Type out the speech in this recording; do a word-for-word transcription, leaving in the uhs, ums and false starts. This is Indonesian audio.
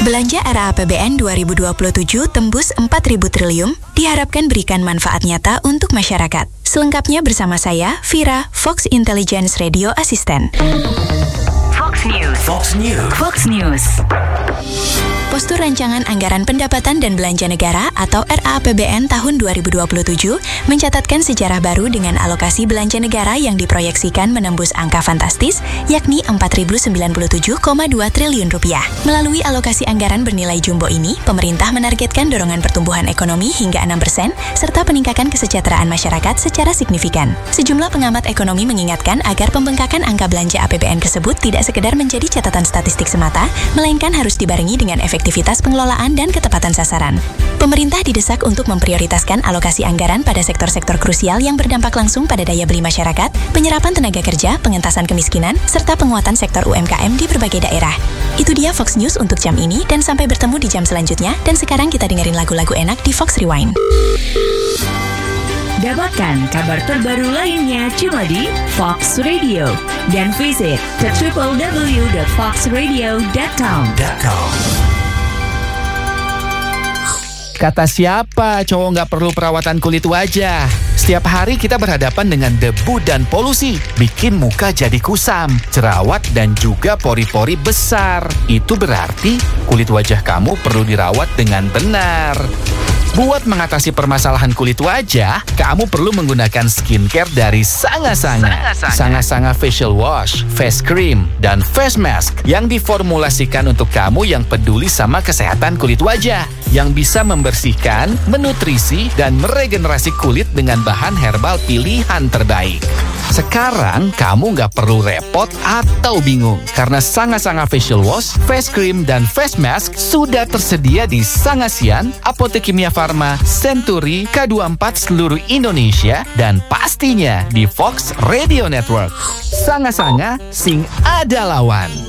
Belanja era A P B N dua ribu dua puluh tujuh tembus empat ribu triliun diharapkan berikan manfaat nyata untuk masyarakat. Selengkapnya bersama saya, Vira, Fox Intelligence Radio Assistant. Fox News. Fox News. Fox News. Postur Rancangan Anggaran Pendapatan dan Belanja Negara atau R A A P B N tahun dua ribu dua puluh tujuh mencatatkan sejarah baru dengan alokasi belanja negara yang diproyeksikan menembus angka fantastis, yakni empat ribu sembilan puluh tujuh koma dua triliun rupiah. Melalui alokasi anggaran bernilai jumbo ini, pemerintah menargetkan dorongan pertumbuhan ekonomi hingga enam persen, serta peningkatan kesejahteraan masyarakat secara signifikan. Sejumlah pengamat ekonomi mengingatkan agar pembengkakan angka belanja A P B N tersebut tidak sekedar menjadi catatan statistik semata, melainkan harus dibarengi dengan efektivitas pengelolaan dan ketepatan sasaran. Pemerintah didesak untuk memprioritaskan alokasi anggaran pada sektor-sektor krusial yang berdampak langsung pada daya beli masyarakat, penyerapan tenaga kerja, pengentasan kemiskinan, serta penguatan sektor U M K M di berbagai daerah. Itu dia Fox News untuk jam ini, dan sampai bertemu di jam selanjutnya. Dan sekarang kita dengerin lagu-lagu enak di Fox Rewind. Dapatkan kabar terbaru lainnya cuma di Fox Radio dan visit ke w w w dot fox radio dot com. Kata siapa cowok nggak perlu perawatan kulit wajah? Setiap hari kita berhadapan dengan debu dan polusi, bikin muka jadi kusam, jerawat, dan juga pori-pori besar. Itu berarti kulit wajah kamu perlu dirawat dengan benar. Buat mengatasi permasalahan kulit wajah, kamu perlu menggunakan skincare dari Sanga Sanga. Sanga Sanga Facial Wash, Face Cream, dan Face Mask yang diformulasikan untuk kamu yang peduli sama kesehatan kulit wajah, yang bisa membersihkan, menutrisi, dan meregenerasi kulit dengan bahan herbal pilihan terbaik. Sekarang kamu nggak perlu repot atau bingung, karena Sanga Sanga Facial Wash, Face Cream, dan Face Mask sudah tersedia di Sangasian, Apotek Kimia Farma, Century, K dua puluh empat seluruh Indonesia, dan pastinya di Fox Radio Network. Sanga Sanga, sing ada lawan.